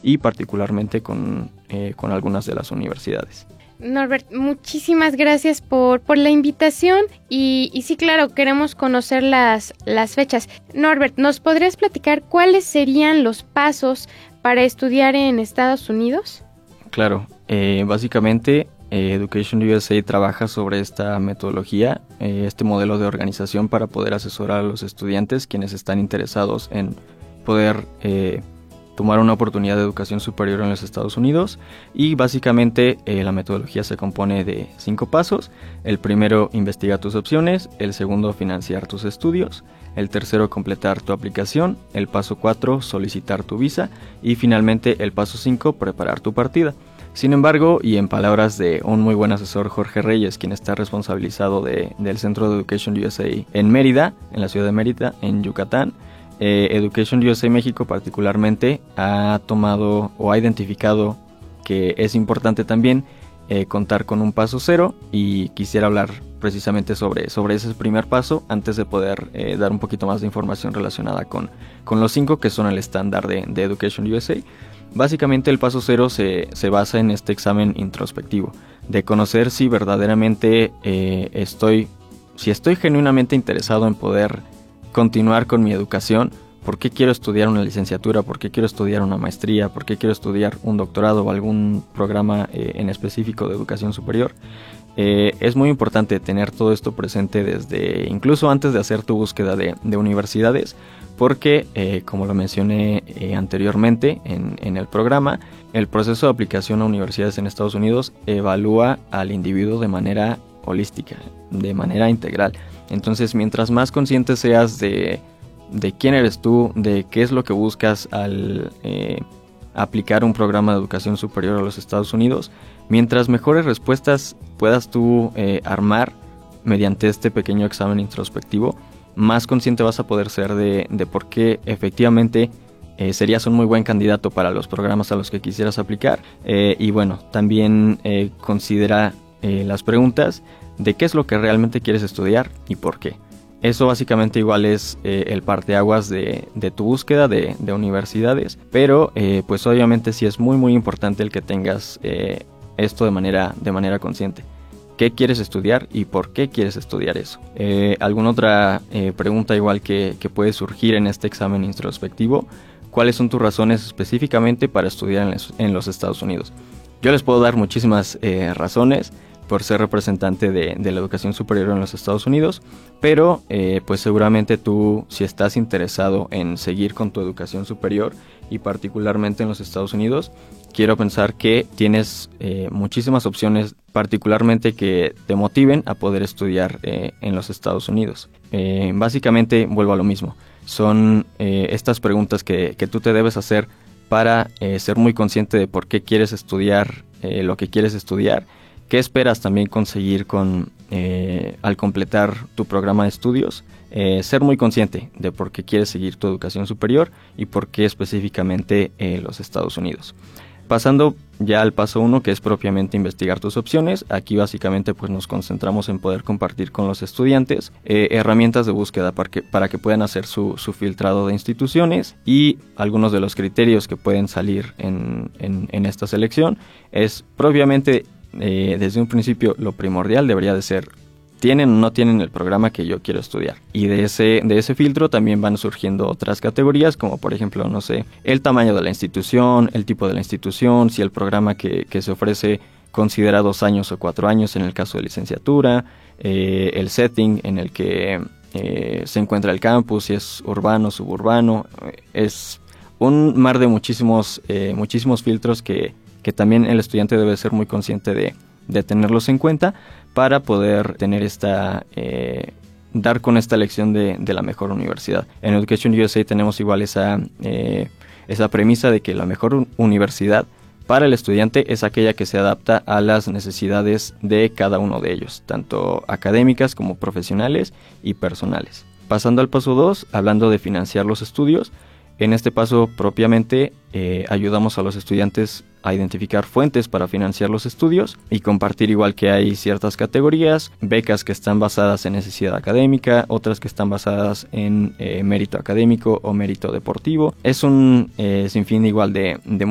y particularmente con algunas de las universidades. Norbert, muchísimas gracias por la invitación y sí, claro, queremos conocer las fechas. Norbert, ¿nos podrías platicar cuáles serían los pasos para estudiar en Estados Unidos? Claro, básicamente Education USA trabaja sobre esta metodología, este modelo de organización para poder asesorar a los estudiantes quienes están interesados en poder tomar una oportunidad de educación superior en los Estados Unidos. Y básicamente la metodología se compone de 5 pasos. El primero, investigar tus opciones. El segundo, financiar tus estudios. El tercero, completar tu aplicación. El paso 4, solicitar tu visa. Y finalmente el paso 5, preparar tu partida. Sin embargo, y en palabras de un muy buen asesor, Jorge Reyes, quien está responsabilizado del Centro de Education USA en Mérida, en la ciudad de Mérida, en Yucatán, Education USA México particularmente ha tomado o ha identificado que es importante también contar con un paso 0, y quisiera hablar precisamente sobre ese primer paso antes de poder dar un poquito más de información relacionada con los 5 que son el estándar de Education USA. Básicamente el paso 0 se basa en este examen introspectivo, de conocer si verdaderamente estoy genuinamente interesado en poder continuar con mi educación. ¿Por qué quiero estudiar una licenciatura? ¿Por qué quiero estudiar una maestría? ¿Por qué quiero estudiar un doctorado o algún programa en específico de educación superior? Es muy importante tener todo esto presente desde incluso antes de hacer tu búsqueda de universidades, porque como lo mencioné anteriormente en el programa, el proceso de aplicación a universidades en Estados Unidos evalúa al individuo de manera holística, de manera integral. Entonces, mientras más consciente seas de quién eres tú, de qué es lo que buscas al aplicar un programa de educación superior a los Estados Unidos, mientras mejores respuestas puedas tú armar mediante este pequeño examen introspectivo, más consciente vas a poder ser de por qué efectivamente serías un muy buen candidato para los programas a los que quisieras aplicar. Y bueno, también considera las preguntas de qué es lo que realmente quieres estudiar y por qué. Eso básicamente igual es el parteaguas de tu búsqueda de universidades, pero pues obviamente sí es muy muy importante el que tengas esto de manera consciente. ¿Qué quieres estudiar y por qué quieres estudiar eso? ¿Alguna otra pregunta igual que puede surgir en este examen introspectivo? ¿Cuáles son tus razones específicamente para estudiar en los Estados Unidos? Yo les puedo dar muchísimas razones por ser representante de la educación superior en los Estados Unidos, pero pues seguramente tú, si estás interesado en seguir con tu educación superior y particularmente en los Estados Unidos, quiero pensar que tienes muchísimas opciones, particularmente que te motiven a poder estudiar en los Estados Unidos. Básicamente vuelvo a lo mismo, son estas preguntas que tú te debes hacer para ser muy consciente de por qué quieres estudiar lo que quieres estudiar. ¿Qué esperas también conseguir al completar tu programa de estudios? Ser muy consciente de por qué quieres seguir tu educación superior y por qué específicamente los Estados Unidos. Pasando ya al paso 1, que es propiamente investigar tus opciones. Aquí básicamente pues nos concentramos en poder compartir con los estudiantes herramientas de búsqueda para que puedan hacer su filtrado de instituciones, y algunos de los criterios que pueden salir en esta selección es propiamente desde un principio lo primordial debería de ser: ¿tienen o no tienen el programa que yo quiero estudiar? Y de ese filtro también van surgiendo otras categorías, como por ejemplo, no sé, el tamaño de la institución, el tipo de la institución, si el programa que se ofrece considera 2 años o 4 años en el caso de licenciatura, el setting en el que se encuentra el campus, si es urbano, suburbano. Es un mar de muchísimos filtros que también el estudiante debe ser muy consciente de tenerlos en cuenta para poder tener dar con esta elección de la mejor universidad. En Education USA tenemos igual esa premisa de que la mejor universidad para el estudiante es aquella que se adapta a las necesidades de cada uno de ellos, tanto académicas como profesionales y personales. Pasando al paso 2, hablando de financiar los estudios. En este paso propiamente ayudamos a los estudiantes a identificar fuentes para financiar los estudios y compartir igual que hay ciertas categorías, becas que están basadas en necesidad académica, otras que están basadas en mérito académico o mérito deportivo. Es un sinfín igual de